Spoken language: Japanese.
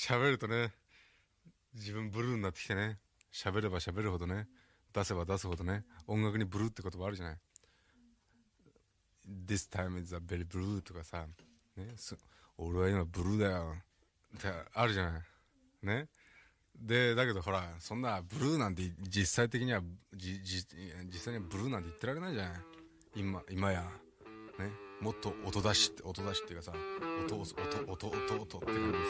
喋るとね、自分ブルーになってきてね、喋れば喋るほどね、出せば出すほどね、音楽にブルーって言葉あるじゃない。This time is a very blue とかさ、ね、俺は今ブルーだよってあるじゃない。ね。で、だけどほら、そんなブルーなんて実際的には、実際にはブルーなんて言ってられないじゃない。今や。ね。もっと音出しっていうかさ、音って感じで